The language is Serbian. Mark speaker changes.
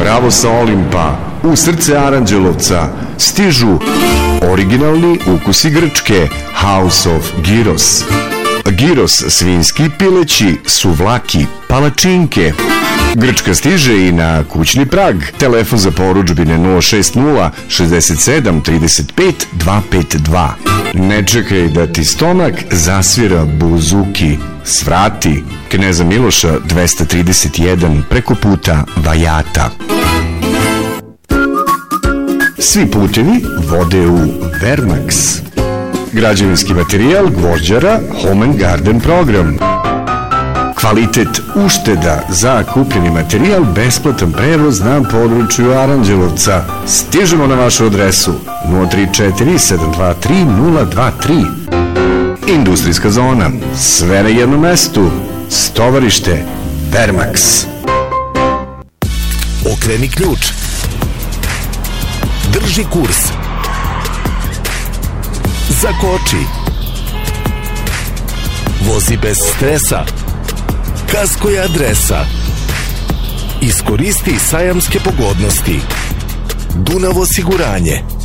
Speaker 1: pravo sa Olimpa, u srce Aranđelovca, stižu originalni ukusi Grčke, House of Gyros. Gyros svinjski, pileći, suvlaki, palačinke. Grčka stiže i na kućni prag. Telefon za porudžbine 060 67 35 252. Ne čekaj da ti stomak zasvira buzuki. Svrati Kneza Miloša 231 preko puta Vajata. Svi putevi vode u Vermax. Građevinski materijal Gvožđara Home and Garden program. Kvalitet ušteda za kupljeni materijal, besplatan prevoz na području Aranđelovca. Stižemo na vašu adresu 034 723 023. Industrijska zona, sve na jednom mestu. Stovarište Vermax.
Speaker 2: Okreni ključ. Drži kurs. Zakoči. Vozi bez stresa. Kasko je adresa. Iskoristi sajamske pogodnosti. Dunav osiguranje.